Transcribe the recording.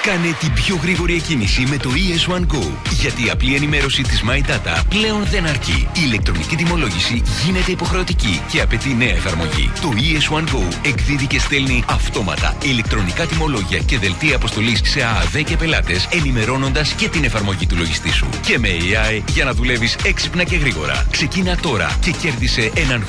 Κάνε την πιο γρήγορη εκκίνηση με το ES1 Go. Γιατί η απλή ενημέρωση της My Data πλέον δεν αρκεί. Η ηλεκτρονική τιμολόγηση γίνεται υποχρεωτική και απαιτεί νέα εφαρμογή. Το ES1 Go εκδίδει και στέλνει αυτόματα ηλεκτρονικά τιμολόγια και δελτία αποστολής σε ΑΑΔ και πελάτες, ενημερώνοντας και την εφαρμογή του λογιστή σου. Και με AI για να δουλεύεις έξυπνα και γρήγορα. Ξεκίνα τώρα και κέρδισε έναν